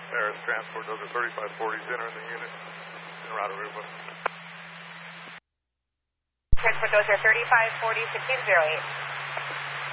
Paris Transport, those are 3540s entering the unit in route Aruba. Transport, those are 3540, 1608.